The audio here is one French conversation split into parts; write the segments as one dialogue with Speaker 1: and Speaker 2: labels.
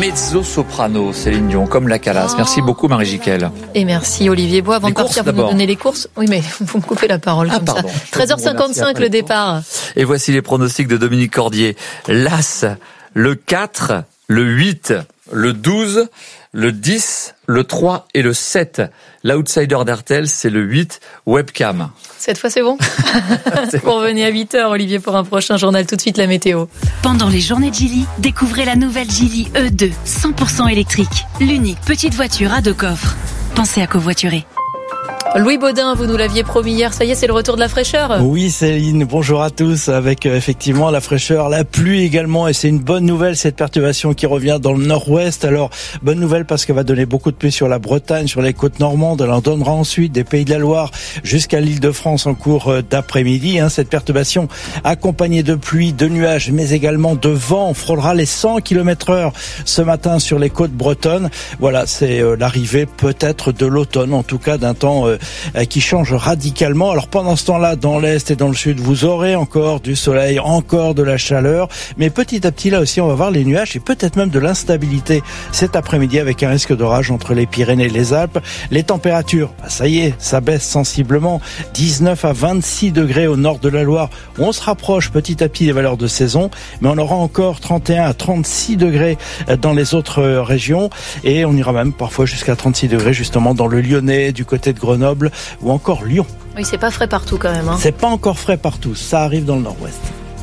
Speaker 1: mezzo-soprano, Céline Dion, comme la Calas. Merci beaucoup, Marie-Jiquel.
Speaker 2: Et merci, Olivier Bois. Avant de partir, vous nous donnez les courses. Oui, mais vous me coupez la parole comme ça. 13h55, le départ.
Speaker 1: Et voici les pronostics de Dominique Cordier. L'As, le 4, le 8, le 12, le 10, le 3 et le 7. L'outsider d'RTL, c'est le 8, Webcam.
Speaker 2: Cette fois, c'est bon. Vous revenez à 8h, Olivier, pour un prochain journal. Tout de suite, la météo.
Speaker 3: Pendant les journées de Geely, découvrez la nouvelle Geely E2, 100% électrique. L'unique petite voiture à 2 coffres. Pensez à covoiturer.
Speaker 2: Louis Baudin, vous nous l'aviez promis hier, ça y est, c'est le retour de la fraîcheur.
Speaker 4: Oui Céline, bonjour à tous, avec effectivement la fraîcheur, la pluie également, et c'est une bonne nouvelle cette perturbation qui revient dans le nord-ouest. Alors bonne nouvelle parce qu'elle va donner beaucoup de pluie sur la Bretagne, sur les côtes normandes, elle en donnera ensuite des Pays de la Loire jusqu'à l'Île-de-France en cours d'après-midi. Cette perturbation accompagnée de pluie, de nuages, mais également de vent, frôlera les 100 km/h ce matin sur les côtes bretonnes. Voilà, c'est l'arrivée peut-être de l'automne, en tout cas d'un temps qui change radicalement. Alors pendant ce temps-là, dans l'est et dans le sud, vous aurez encore du soleil, encore de la chaleur, mais petit à petit là aussi on va voir les nuages et peut-être même de l'instabilité cet après-midi avec un risque d'orage entre les Pyrénées et les Alpes. Les températures, ça y est, ça baisse sensiblement, 19 à 26 degrés au nord de la Loire, où on se rapproche petit à petit des valeurs de saison, mais on aura encore 31 à 36 degrés dans les autres régions, et on ira même parfois jusqu'à 36 degrés justement dans le Lyonnais, du côté de Grenoble ou encore Lyon.
Speaker 2: Oui, c'est pas frais partout quand même.
Speaker 4: C'est pas encore frais partout, ça arrive dans le nord-ouest.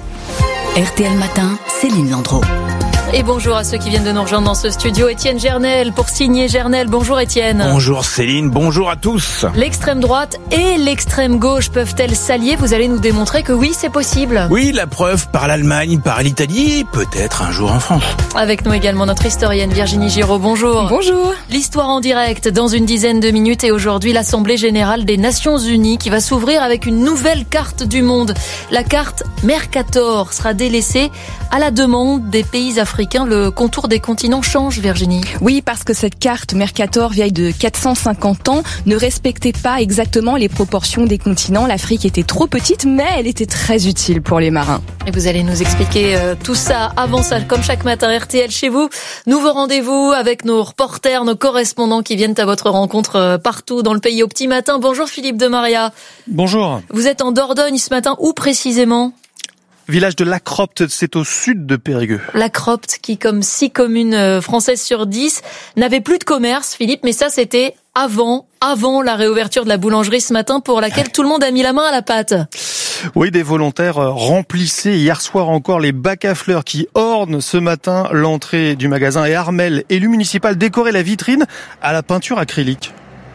Speaker 3: RTL Matin, Céline Landreau.
Speaker 2: Et bonjour à ceux qui viennent de nous rejoindre dans ce studio. Étienne Gernel pour signer Gernel. Bonjour Étienne.
Speaker 5: Bonjour Céline, bonjour à tous.
Speaker 2: L'extrême droite et l'extrême gauche peuvent-elles s'allier ? Vous allez nous démontrer que oui, c'est possible.
Speaker 5: Oui, la preuve par l'Allemagne, par l'Italie, peut-être un jour en France.
Speaker 2: Avec nous également notre historienne Virginie Giraud. Bonjour.
Speaker 6: Bonjour.
Speaker 2: L'histoire en direct dans une dizaine de minutes, et aujourd'hui l'Assemblée Générale des Nations Unies qui va s'ouvrir avec une nouvelle carte du monde. La carte Mercator sera délaissée à la demande des pays africains. Le contour des continents change, Virginie.
Speaker 6: Oui, parce que cette carte Mercator, vieille de 450 ans, ne respectait pas exactement les proportions des continents. L'Afrique était trop petite, mais elle était très utile pour les marins.
Speaker 2: Et vous allez nous expliquer tout ça avant ça, comme chaque matin RTL chez vous. Nouveau rendez-vous avec nos reporters, nos correspondants qui viennent à votre rencontre partout dans le pays au petit matin. Bonjour Philippe de Maria.
Speaker 7: Bonjour.
Speaker 2: Vous êtes en Dordogne ce matin, où précisément ?
Speaker 7: Village de Lacropte, c'est au sud de Périgueux.
Speaker 2: Lacropte, qui comme 6 communes françaises sur 10, n'avait plus de commerce, Philippe, mais ça c'était avant la réouverture de la boulangerie ce matin, pour laquelle tout le monde a mis la main à la pâte.
Speaker 7: Oui, des volontaires remplissaient hier soir encore les bacs à fleurs qui ornent ce matin l'entrée du magasin, et Armel, élu municipal, décorait la vitrine à la peinture acrylique.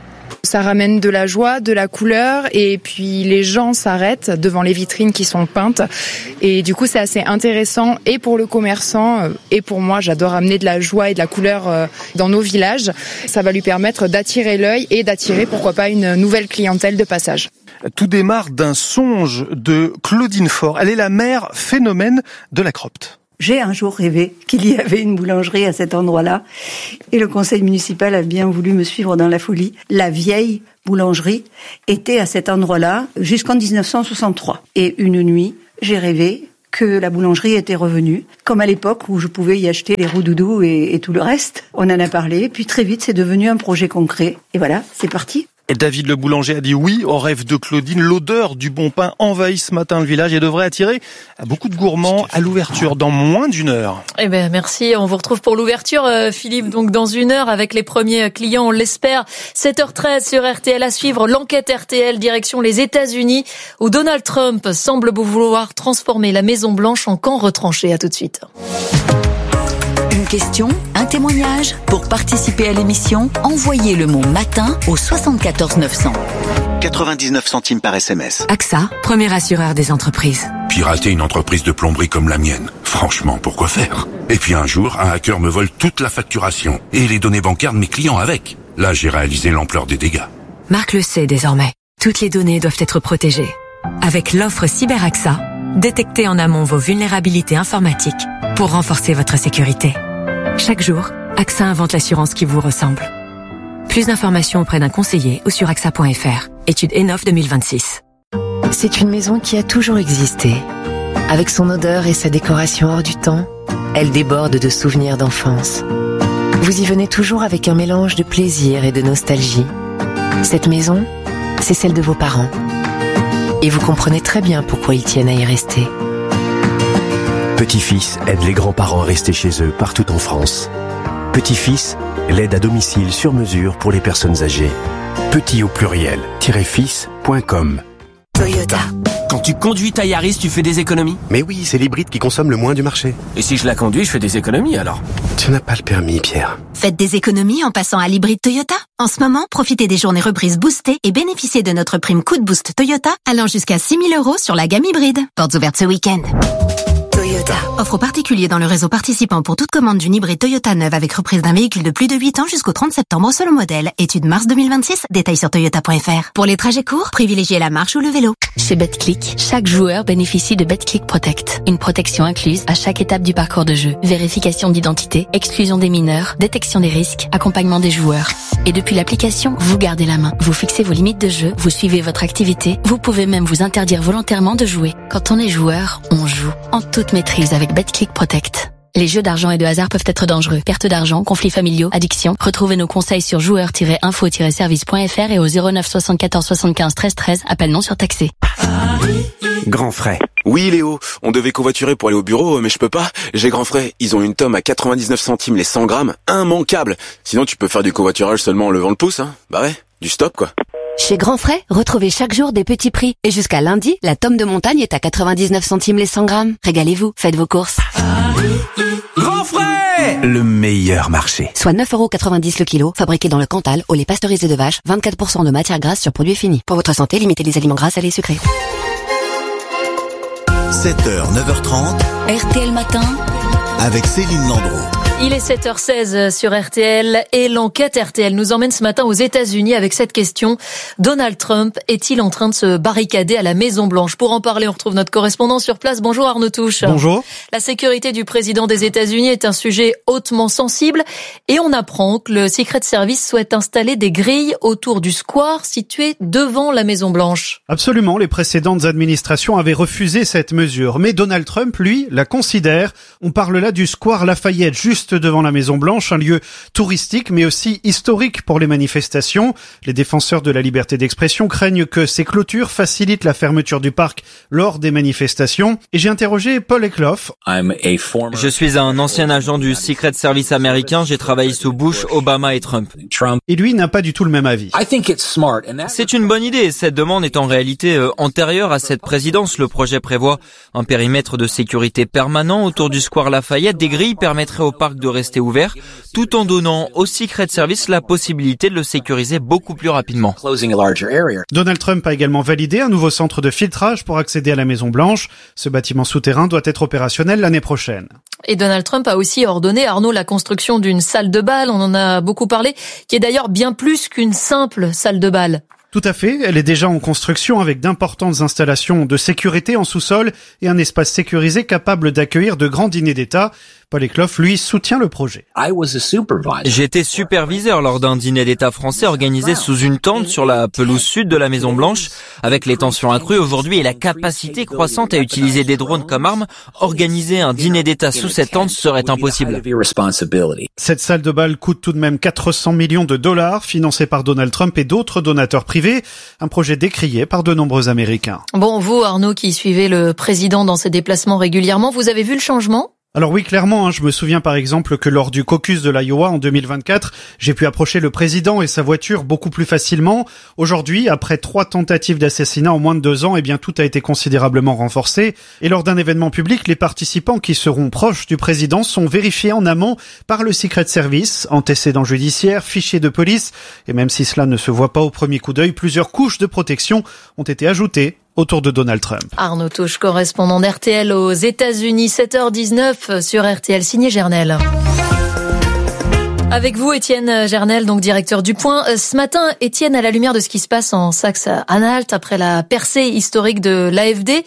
Speaker 6: Ça ramène de la joie, de la couleur, et puis les gens s'arrêtent devant les vitrines qui sont peintes. Et du coup, c'est assez intéressant, et pour le commerçant, et pour moi, j'adore amener de la joie et de la couleur dans nos villages. Ça va lui permettre d'attirer l'œil et d'attirer, pourquoi pas, une nouvelle clientèle de passage.
Speaker 7: Tout démarre d'un songe de Claudine Faure. Elle est la mère phénomène de Lacropte.
Speaker 8: J'ai un jour rêvé qu'il y avait une boulangerie à cet endroit-là, et le conseil municipal a bien voulu me suivre dans la folie. La vieille boulangerie était à cet endroit-là jusqu'en 1963. Et une nuit, j'ai rêvé que la boulangerie était revenue, comme à l'époque où je pouvais y acheter les roux-doudous et tout le reste. On en a parlé, puis très vite c'est devenu un projet concret. Et voilà, c'est parti.
Speaker 7: Et David le boulanger a dit oui au rêve de Claudine. L'odeur du bon pain envahit ce matin le village et devrait attirer beaucoup de gourmands à l'ouverture dans moins d'une heure.
Speaker 2: Eh ben merci, on vous retrouve pour l'ouverture Philippe, donc dans une heure avec les premiers clients, on l'espère. 7h13 sur RTL, à suivre l'enquête RTL direction les États-Unis, où Donald Trump semble vouloir transformer la Maison Blanche en camp retranché. À tout de suite.
Speaker 3: Une question, un témoignage. Pour participer à l'émission, envoyez le mot matin au 74 900.
Speaker 9: 99 centimes par SMS.
Speaker 3: AXA, premier assureur des entreprises.
Speaker 10: Pirater une entreprise de plomberie comme la mienne, franchement, pourquoi faire ? Et puis un jour, un hacker me vole toute la facturation et les données bancaires de mes clients avec. Là, j'ai réalisé l'ampleur des dégâts.
Speaker 3: Marc le sait désormais. Toutes les données doivent être protégées. Avec l'offre CyberAXA, détectez en amont vos vulnérabilités informatiques pour renforcer votre sécurité. Chaque jour, AXA invente l'assurance qui vous ressemble. Plus d'informations auprès d'un conseiller ou sur axa.fr. Étude ENOF 2026.
Speaker 11: C'est une maison qui a toujours existé. Avec son odeur et sa décoration hors du temps, elle déborde de souvenirs d'enfance. Vous y venez toujours avec un mélange de plaisir et de nostalgie. Cette maison, c'est celle de vos parents. Et vous comprenez très bien pourquoi ils tiennent à y rester.
Speaker 12: Petit-fils aide les grands-parents à rester chez eux partout en France. Petit-fils, l'aide à domicile sur mesure pour les personnes âgées. Petit au pluriel, -fils.com.
Speaker 11: Toyota.
Speaker 13: Quand tu conduis ta Yaris, tu fais des économies?
Speaker 12: Mais oui, c'est l'hybride qui consomme le moins du marché.
Speaker 13: Et si je la conduis, je fais des économies alors?
Speaker 12: Tu n'as pas le permis, Pierre.
Speaker 14: Faites des économies en passant à l'hybride Toyota. En ce moment, profitez des journées reprises boostées et bénéficiez de notre prime coup de boost Toyota allant jusqu'à 6 000 € sur la gamme hybride. Portes ouvertes ce week-end. Toyota. Offre aux particuliers dans le réseau participant pour toute commande d'une hybride Toyota neuve avec reprise d'un véhicule de plus de 8 ans jusqu'au 30 septembre selon modèle. Étude mars 2026. Détails sur toyota.fr. Pour les trajets courts, privilégiez la marche ou le vélo.
Speaker 15: Chez BetClick, chaque joueur bénéficie de BetClick Protect. Une protection incluse à chaque étape du parcours de jeu. Vérification d'identité, exclusion des mineurs, détection des risques, accompagnement des joueurs. Et depuis l'application, vous gardez la main. Vous fixez vos limites de jeu, vous suivez votre activité, vous pouvez même vous interdire volontairement de jouer. Quand on est joueur, on joue. En toute maîtrise avec BetClick Protect. Les jeux d'argent et de hasard peuvent être dangereux. Perte d'argent, conflits familiaux, addiction. Retrouvez nos conseils sur joueurs-info-service.fr et au 09 74 75 13 13. Appel non surtaxé.
Speaker 5: Grand frais.
Speaker 16: Oui Léo, on devait covoiturer pour aller au bureau, mais je peux pas. J'ai Grand Frais, ils ont une tome à 99 centimes les 100 grammes, immanquable. Sinon tu peux faire du covoiturage seulement en levant le pouce, hein. Bah ouais, du stop quoi.
Speaker 17: Chez Grand Frais, retrouvez chaque jour des petits prix. Et jusqu'à lundi, la tome de montagne est à 99 centimes les 100 grammes. Régalez-vous, faites vos courses.
Speaker 5: Grand Frais, le meilleur marché.
Speaker 17: Soit 9,90 € le kilo, fabriqué dans le Cantal, au lait pasteurisé de vache, 24% de matière grasse sur produits finis. Pour votre santé, limitez les aliments gras, salés et sucrés.
Speaker 18: 7h, 9h30.
Speaker 2: RTL Matin.
Speaker 18: Avec Céline Landreau.
Speaker 2: Il est 7h16 sur RTL et l'enquête RTL nous emmène ce matin aux États-Unis avec cette question. Donald Trump est-il en train de se barricader à la Maison-Blanche? Pour en parler, on retrouve notre correspondant sur place. Bonjour Arnaud Touche.
Speaker 4: Bonjour.
Speaker 2: La sécurité du président des États-Unis est un sujet hautement sensible et on apprend que le Secret Service souhaite installer des grilles autour du square situé devant la Maison-Blanche.
Speaker 19: Absolument, les précédentes administrations avaient refusé cette mesure. Mais Donald Trump, lui, la considère. On parle là du square Lafayette, juste devant la Maison-Blanche, un lieu touristique mais aussi historique pour les manifestations. Les défenseurs de la liberté d'expression craignent que ces clôtures facilitent la fermeture du parc lors des manifestations. Et j'ai interrogé Paul Eklof.
Speaker 20: Je suis un ancien agent du Secret Service américain, j'ai travaillé sous Bush, Obama et Trump.
Speaker 19: Et lui n'a pas du tout le même avis.
Speaker 20: C'est une bonne idée, cette demande est en réalité antérieure à cette présidence. Le projet prévoit un périmètre de sécurité permanent autour du square Lafayette. Des grilles permettraient au parc de rester ouvert, tout en donnant au Secret Service la possibilité de le sécuriser beaucoup plus rapidement.
Speaker 19: Donald Trump a également validé un nouveau centre de filtrage pour accéder à la Maison-Blanche. Ce bâtiment souterrain doit être opérationnel l'année prochaine.
Speaker 2: Et Donald Trump a aussi ordonné, Arnaud, la construction d'une salle de bal, on en a beaucoup parlé, qui est d'ailleurs bien plus qu'une simple salle de bal.
Speaker 19: Tout à fait, elle est déjà en construction avec d'importantes installations de sécurité en sous-sol et un espace sécurisé capable d'accueillir de grands dîners d'État. Paul Eklof, lui, soutient le projet.
Speaker 20: J'étais superviseur lors d'un dîner d'État français organisé sous une tente sur la pelouse sud de la Maison-Blanche. Avec les tensions accrues aujourd'hui et la capacité croissante à utiliser des drones comme armes, organiser un dîner d'État sous cette tente serait impossible.
Speaker 19: Cette salle de bal coûte tout de même 400 millions de dollars, financée par Donald Trump et d'autres donateurs privés. Un projet décrié par de nombreux Américains.
Speaker 2: Bon, vous, Arnaud, qui suivez le président dans ses déplacements régulièrement, vous avez vu le changement ?
Speaker 19: Alors oui, clairement, je me souviens par exemple que lors du caucus de l'Iowa en 2024, j'ai pu approcher le président et sa voiture beaucoup plus facilement. Aujourd'hui, après 3 tentatives d'assassinat en moins de 2 ans, tout a été considérablement renforcé. Et lors d'un événement public, les participants qui seront proches du président sont vérifiés en amont par le Secret Service, antécédents judiciaires, fichiers de police. Et même si cela ne se voit pas au premier coup d'œil, plusieurs couches de protection ont été ajoutées autour de Donald Trump.
Speaker 2: Arnaud Touche, correspondant d'RTL aux États-Unis, 7h19 sur RTL, signé Gernel. Avec vous, Étienne Gernel, donc directeur du Point. Ce matin, Étienne, à la lumière de ce qui se passe en Saxe-Anhalt, après la percée historique de l'AfD,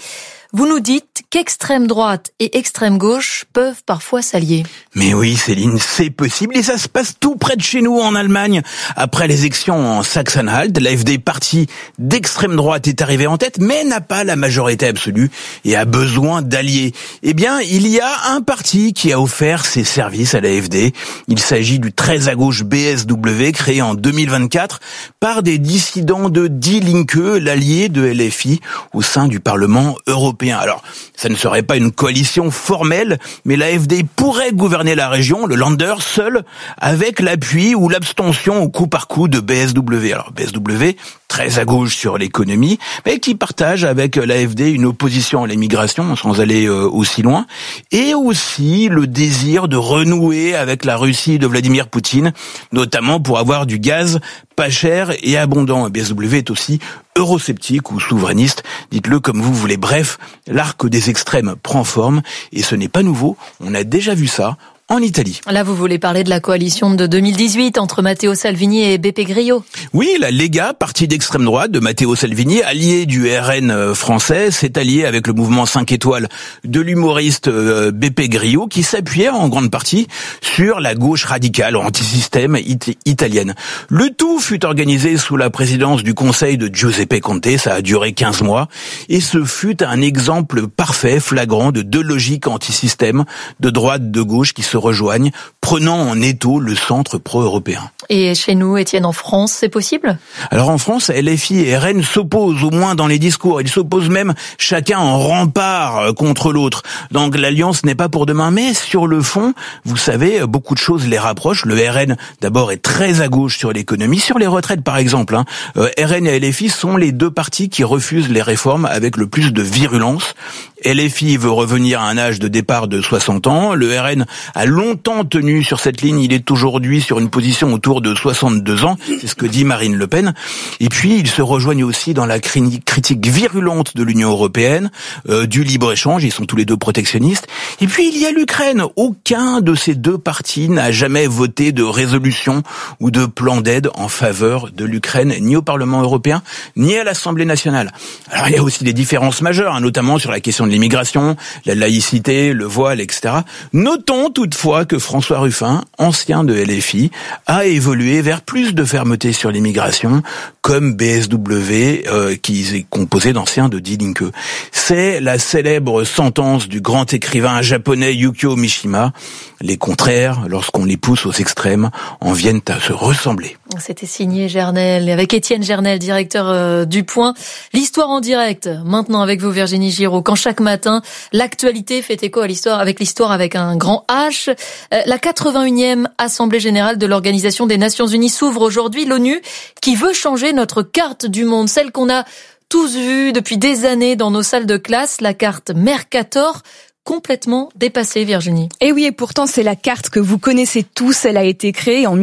Speaker 2: vous nous dites qu'extrême droite et extrême gauche peuvent parfois s'allier.
Speaker 5: Mais oui, Céline, c'est possible et ça se passe tout près de chez nous en Allemagne. Après les élections en Sachsen-Anhalt, l'AfD, parti d'extrême droite, est arrivé en tête, mais n'a pas la majorité absolue et a besoin d'alliés. Eh bien, il y a un parti qui a offert ses services à l'AfD. Il s'agit du très à gauche BSW, créé en 2024 par des dissidents de Die Linke, l'allié de LFI au sein du Parlement européen. Alors, ça ne serait pas une coalition formelle, mais l'AfD pourrait gouverner la région, le Länder, seul, avec l'appui ou l'abstention au coup par coup de BSW. Alors, BSW, très à gauche sur l'économie, mais qui partage avec l'AfD une opposition à l'immigration, sans aller aussi loin, et aussi le désir de renouer avec la Russie de Vladimir Poutine, notamment pour avoir du gaz pas cher et abondant. BSW est aussi eurosceptique ou souverainiste, dites-le comme vous voulez. Bref, l'arc des extrêmes prend forme, et ce n'est pas nouveau, on a déjà vu ça en Italie.
Speaker 2: Là, vous voulez parler de la coalition de 2018 entre Matteo Salvini et Beppe Grillo.
Speaker 5: Oui, la Lega, parti d'extrême droite de Matteo Salvini, allié du RN français, s'est allié avec le mouvement 5 étoiles de l'humoriste Beppe Grillo, qui s'appuyait en grande partie sur la gauche radicale anti-système italienne. Le tout fut organisé sous la présidence du conseil de Giuseppe Conte, ça a duré 15 mois, et ce fut un exemple parfait, flagrant de deux logiques anti-système, de droite, de gauche, qui se rejoignent, prenant en étau le centre pro-européen.
Speaker 2: Et chez nous, Étienne, en France, c'est possible ?
Speaker 5: Alors en France, LFI et RN s'opposent, au moins dans les discours. Ils s'opposent même chacun en rempart contre l'autre. Donc l'alliance n'est pas pour demain, mais sur le fond, vous savez, beaucoup de choses les rapprochent. Le RN, d'abord, est très à gauche sur l'économie, sur les retraites par exemple. RN et LFI sont les deux partis qui refusent les réformes avec le plus de virulence. LFI veut revenir à un âge de départ de 60 ans. Le RN a longtemps tenu sur cette ligne. Il est aujourd'hui sur une position autour de 62 ans. C'est ce que dit Marine Le Pen. Et puis, ils se rejoignent aussi dans la critique virulente de l'Union européenne, du libre-échange. Ils sont tous les deux protectionnistes. Et puis, il y a l'Ukraine. Aucun de ces deux partis n'a jamais voté de résolution ou de plan d'aide en faveur de l'Ukraine, ni au Parlement européen, ni à l'Assemblée nationale. Alors, il y a aussi des différences majeures, notamment sur la question de l'immigration, la laïcité, le voile, etc. Notons toutefois que François Ruffin, ancien de LFI, a évolué vers plus de fermeté sur l'immigration, comme BSW, qui est composé d'anciens de Die Linke. C'est la célèbre sentence du grand écrivain japonais Yukio Mishima. Les contraires, lorsqu'on les pousse aux extrêmes, en viennent à se ressembler.
Speaker 2: C'était signé Gernel, avec Étienne Gernel, directeur du Point. L'histoire en direct, maintenant avec vous Virginie Giraud, quand chaque matin, l'actualité fait écho à l'histoire avec un grand H. La 81e Assemblée Générale de l'Organisation des Nations Unies s'ouvre aujourd'hui. L'ONU qui veut changer notre carte du monde, celle qu'on a tous vue depuis des années dans nos salles de classe, la carte Mercator, complètement dépassée, Virginie.
Speaker 21: Et oui, et pourtant c'est la carte que vous connaissez tous. Elle a été créée en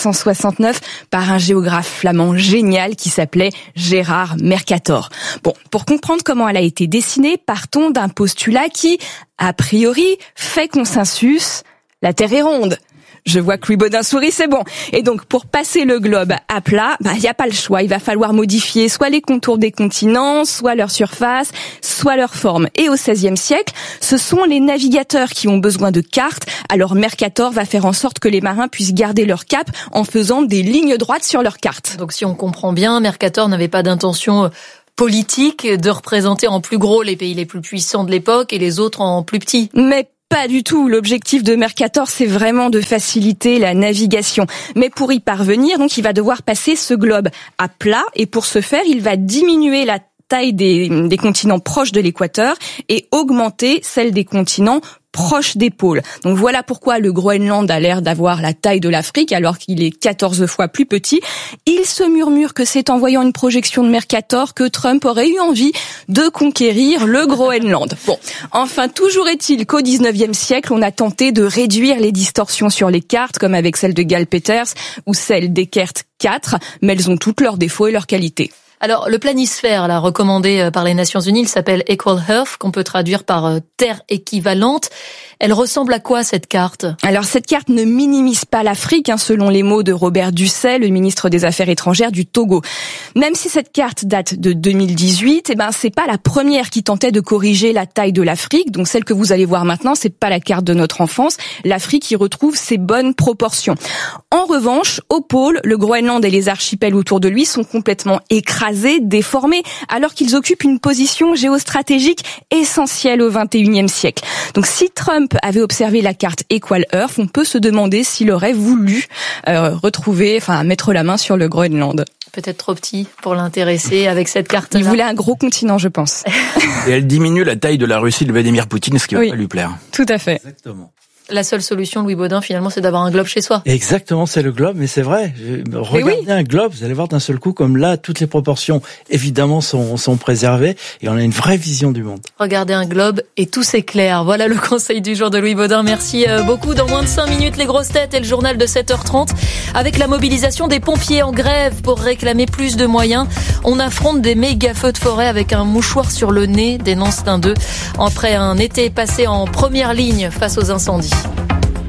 Speaker 21: 1569 par un géographe flamand génial qui s'appelait Gérard Mercator. Bon, pour comprendre comment elle a été dessinée, partons d'un postulat qui, a priori, fait consensus. La Terre est ronde. Je vois que Louis Baudin sourit, c'est bon. Et donc, pour passer le globe à plat, il n'y a pas le choix. Il va falloir modifier soit les contours des continents, soit leur surface, soit leur forme. Et au XVIe siècle, ce sont les navigateurs qui ont besoin de cartes. Alors, Mercator va faire en sorte que les marins puissent garder leur cap en faisant des lignes droites sur leur carte.
Speaker 2: Donc, si on comprend bien, Mercator n'avait pas d'intention politique de représenter en plus gros les pays les plus puissants de l'époque et les autres en plus petits.
Speaker 21: Mais pas du tout. L'objectif de Mercator, c'est vraiment de faciliter la navigation. Mais pour y parvenir, donc, il va devoir passer ce globe à plat. Et pour ce faire, il va diminuer la taille des continents proches de l'équateur et augmenter celle des continents proche des pôles. Donc voilà pourquoi le Groenland a l'air d'avoir la taille de l'Afrique alors qu'il est 14 fois plus petit. Il se murmure que c'est en voyant une projection de Mercator que Trump aurait eu envie de conquérir le Groenland. Bon, enfin, toujours est-il qu'au 19e siècle, on a tenté de réduire les distorsions sur les cartes, comme avec celle de Gall Peters ou celle d'Eckert IV, mais elles ont toutes leurs défauts et leurs qualités.
Speaker 2: Alors, le planisphère, là, recommandé par les Nations Unies, il s'appelle Equal Earth, qu'on peut traduire par terre équivalente. Elle ressemble à quoi, cette carte?
Speaker 21: Alors, cette carte ne minimise pas l'Afrique, selon les mots de Robert Dussey, le ministre des Affaires étrangères du Togo. Même si cette carte date de 2018, c'est pas la première qui tentait de corriger la taille de l'Afrique. Donc, celle que vous allez voir maintenant, c'est pas la carte de notre enfance. L'Afrique y retrouve ses bonnes proportions. En revanche, au pôle, le Groenland et les archipels autour de lui sont complètement écrasés, déformés, alors qu'ils occupent une position géostratégique essentielle au XXIe siècle. Donc, si Trump avait observé la carte Equal Earth, on peut se demander s'il aurait voulu mettre la main sur le Groenland.
Speaker 2: Peut-être trop petit pour l'intéresser avec cette carte-là.
Speaker 21: Il voulait un gros continent, je pense.
Speaker 5: Et elle diminue la taille de la Russie de Vladimir Poutine, ce qui va pas lui plaire.
Speaker 21: Tout à fait.
Speaker 4: Exactement.
Speaker 2: La seule solution, Louis Baudin, finalement, c'est d'avoir un globe chez soi.
Speaker 4: Exactement, c'est le globe, mais c'est vrai. Regardez un globe, vous allez voir d'un seul coup, comme là, toutes les proportions, évidemment, sont préservées, et on a une vraie vision du monde.
Speaker 2: Regardez un globe et tout s'éclaire. Voilà le conseil du jour de Louis Baudin. Merci beaucoup. Dans moins de 5 minutes, les grosses têtes et le journal de 7h30. Avec la mobilisation des pompiers en grève pour réclamer plus de moyens, on affronte des méga feux de forêt avec un mouchoir sur le nez, dénonce l'un d'eux, après un été passé en première ligne face aux incendies.